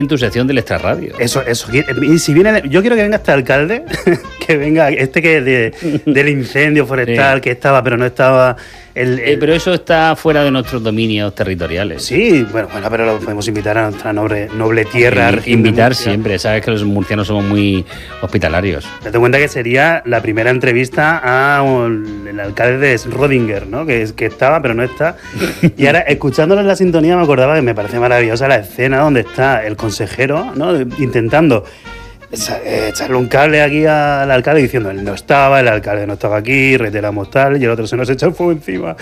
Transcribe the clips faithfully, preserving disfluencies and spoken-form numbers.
en tu sección del Extrarradio. Eso, eso. Y si viene, yo quiero que venga este alcalde, que venga este que de, del incendio forestal, sí. que estaba, pero no estaba. El, el... Eh, pero eso está fuera de nuestros dominios territoriales. Sí, bueno, bueno, pero lo podemos invitar a nuestra noble, noble tierra. Sí, invitar siempre, sabes que los murcianos somos muy hospitalarios. Te cuenta que sería la primera entrevista a un, el alcalde de Rodinger, ¿no? Que, que estaba, pero no está. Y ahora, escuchándolo en la sintonía, me acordaba que me parece maravillosa la escena donde está el consejero, ¿no? Intentando echarle un cable aquí al alcalde diciendo él no estaba, el alcalde no estaba aquí, reiteramos tal, y el otro se nos echa el fuego encima.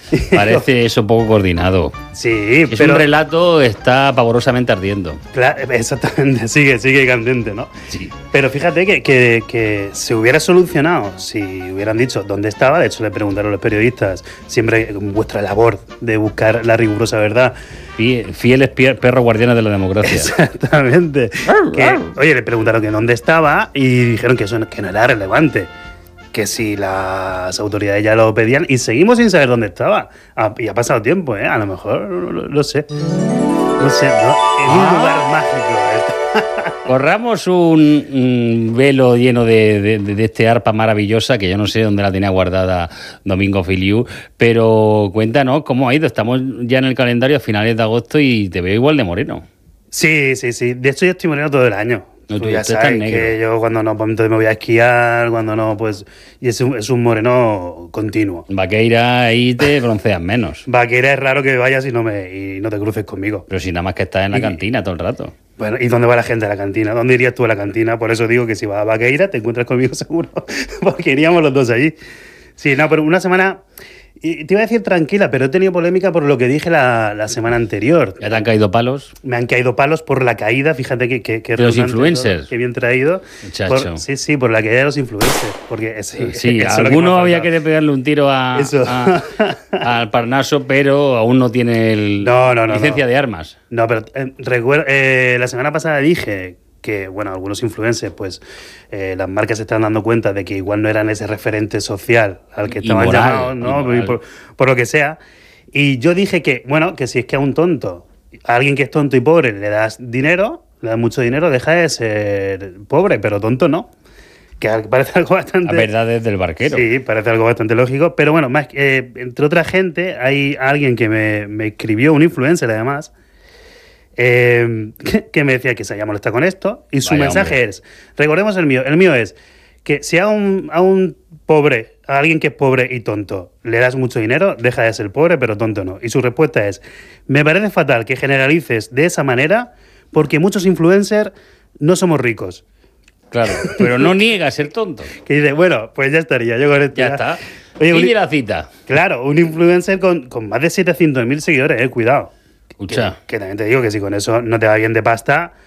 Parece eso poco coordinado. Sí, es pero un relato, está pavorosamente ardiendo. Claro, exactamente, sigue, sigue candente, ¿no? Sí. Pero fíjate que, que, que se hubiera solucionado si hubieran dicho dónde estaba. De hecho, le preguntaron a los periodistas, siempre vuestra labor de buscar la rigurosa verdad. Fieles perros guardianes de la democracia. Exactamente. que, oye, le preguntaron que dónde estaba y dijeron que eso no, que no era relevante. Que si las autoridades ya lo pedían y seguimos sin saber dónde estaba. Ah, y ha pasado tiempo, ¿eh? A lo mejor, no lo, lo sé. No sé, ¿no? En un ah. lugar mágico. Corramos un, un velo lleno de, de, de este arpa maravillosa, que yo no sé dónde la tenía guardada Domingo Filiu, pero cuéntanos cómo ha ido. Estamos ya en el calendario a finales de agosto y te veo igual de moreno. Sí, sí, sí. De hecho, yo estoy moreno todo el año. No, tú ya sabes que yo cuando no, pues, entonces me voy a esquiar, cuando no, pues... Y es un, es un moreno continuo. Vaqueira, ahí te bronceas menos. Vaqueira es raro que vayas y no, me, y no te cruces conmigo. Pero si nada más que estás en la y, cantina todo el rato. Bueno, ¿y dónde va la gente a la cantina? ¿Dónde irías tú a la cantina? Por eso digo que si vas a Vaqueira te encuentras conmigo seguro, porque iríamos los dos allí. Sí, no, pero una semana... Y te iba a decir tranquila, pero he tenido polémica por lo que dije la, la semana anterior. ¿Ya te han caído palos? Me han caído palos por la caída, fíjate que... que, que ¿De los influencers? Todo, que bien traído. Por, sí, sí, por la caída de los influencers. Porque sí, sí alguno que había que pegarle un tiro a, a, al Parnaso, pero aún no tiene el no, no, no, licencia no. de armas. No, pero eh, recuerdo, eh, la semana pasada dije... que, bueno, algunos influencers, pues, eh, las marcas se están dando cuenta de que igual no eran ese referente social al que estaban moral, llamados, ¿no? Por, por lo que sea. Y yo dije que, bueno, que si es que a un tonto, a alguien que es tonto y pobre, le das dinero, le das mucho dinero, deja de ser pobre, pero tonto no. Que parece algo bastante... La verdad es del barquero. Sí, parece algo bastante lógico. Pero bueno, más eh, entre otra gente, hay alguien que me, me escribió, un influencer además, Eh, que, que me decía que se había molestado con esto y su Vaya, mensaje hombre. es, recordemos el mío, el mío es que si a un, a un pobre, a alguien que es pobre y tonto, le das mucho dinero, deja de ser pobre, pero tonto no. Y su respuesta es, me parece fatal que generalices de esa manera porque muchos influencers no somos ricos. Claro, pero no niega ser tonto. Que dice, bueno, pues ya estaría, yo con esto ya, ya está. Oye, fin de la cita. Claro, un influencer con, con más de setecientos mil seguidores, eh, cuidado. Escucha. Que, que también te digo que si con eso no te va bien de pasta, a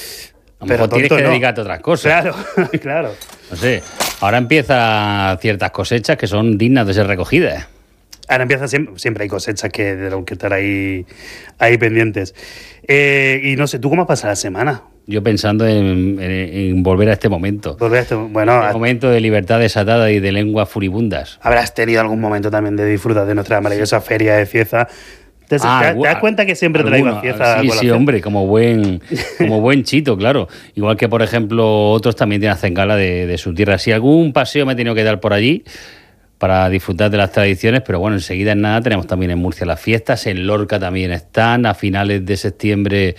lo pero mejor tienes que no. dedicarte a otras cosas. Claro, claro. No sé, ahora empiezan ciertas cosechas que son dignas de ser recogidas. Ahora empieza siempre, siempre hay cosechas que tenemos que estar ahí, ahí pendientes. Eh, y no sé, ¿tú cómo has pasado la semana? Yo pensando en, en, en volver a este momento. Volver a este bueno, el a, momento de libertad desatada y de lenguas furibundas. Habrás tenido algún momento también de disfrutar de nuestra maravillosa sí. feria de Cieza. ¿Te, ah, te, ¿Te das cuenta que siempre alguno, traigo a Cieza? Sí, sí, hombre, como buen, como buen chito, claro. Igual que, por ejemplo, otros también tienen hacen gala de, de su tierra. Si algún paseo me he tenido que dar por allí para disfrutar de las tradiciones, pero bueno, enseguida en nada tenemos también en Murcia las fiestas, en Lorca también están, a finales de septiembre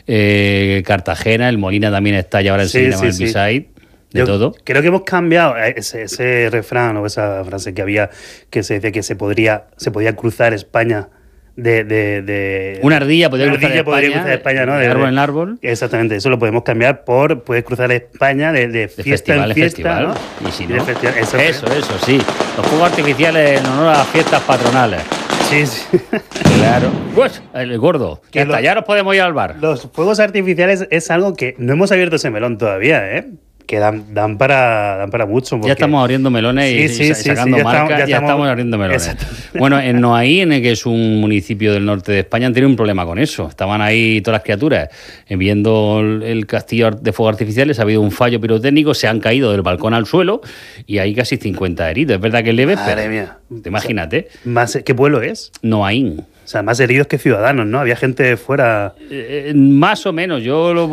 eh, Cartagena, el Molina también está y ahora enseguida sí, sí, el B-Side. De Yo todo. Creo que hemos cambiado ese, ese refrán o esa frase que había que se decía que se podría se podía cruzar España de, de, de una ardilla podría una cruzar ardilla España, podría cruzar España, ¿no? De, de árbol en árbol. Exactamente, eso lo podemos cambiar por puedes cruzar España de, de fiesta de festival en fiesta, festival, ¿no? Y si y no, festival, eso, eso, eso, sí. Los fuegos artificiales en honor a las fiestas patronales. Sí, sí. Claro. Pues, el gordo. Que hasta ya nos podemos ir al bar. Los fuegos artificiales es algo que no hemos abierto ese melón todavía, ¿eh? Que dan, dan, para, dan para mucho. Porque... Ya estamos abriendo melones sí, y, sí, y sí, sacando sí, ya marcas, estamos, ya, ya estamos... estamos abriendo melones. Bueno, en Noaín, que es un municipio del norte de España, han tenido un problema con eso. Estaban ahí todas las criaturas viendo el castillo de fuegos artificiales, ha habido un fallo pirotécnico, se han caído del balcón al suelo y hay casi cincuenta heridos. Es verdad que es leve, Madre pero mía. Te imagínate. Más, ¿qué pueblo es? Noaín. O sea, más heridos que ciudadanos, ¿no? Había gente fuera. Eh, más o menos, yo lo